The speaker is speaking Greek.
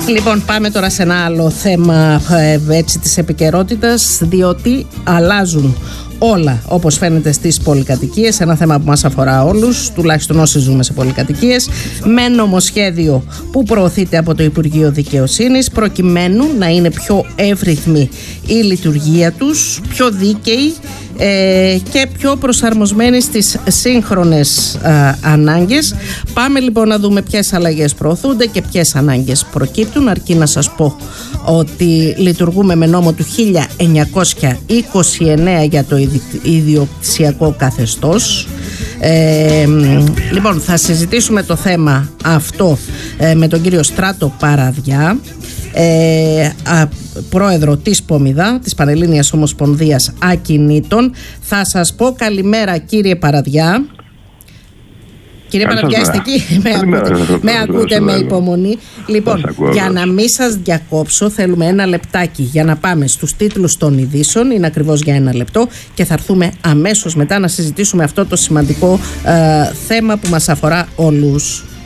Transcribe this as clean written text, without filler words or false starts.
Λοιπόν, πάμε τώρα σε ένα άλλο θέμα έτσι της επικαιρότητας, διότι αλλάζουν όλα, όπως φαίνεται, στις πολυκατοικίες. Ένα θέμα που μας αφορά όλους, τουλάχιστον όσοι ζούμε σε πολυκατοικίες, με νομοσχέδιο που προωθείται από το Υπουργείο Δικαιοσύνης, προκειμένου να είναι πιο εύρυθμη η λειτουργία τους, πιο δίκαιη και πιο προσαρμοσμένη στις σύγχρονες ανάγκες. Πάμε λοιπόν να δούμε ποιες αλλαγές προωθούνται και ποιες ανάγκες προκύπτουν, αρκεί να σας πω ότι λειτουργούμε με νόμο του 1929 για το ιδιοκτησιακό καθεστώς. Λοιπόν, θα συζητήσουμε το θέμα αυτό με τον κύριο Στράτο Παραδιά, πρόεδρο της ΠΟΜΙΔΑ, της Πανελλήνιας Ομοσπονδίας Ακινήτων. Θα σας πω καλημέρα, κύριε Παραδιά. Κύριε Παραδιά, είστε εκεί? Με ακούτε με υπομονή? Λοιπόν, για να μην σας διακόψω, θέλουμε ένα λεπτάκι για να πάμε στους τίτλους των ειδήσεων. Είναι ακριβώς για ένα λεπτό και θα έρθουμε αμέσως μετά να συζητήσουμε αυτό το σημαντικό θέμα που μας αφορά όλους.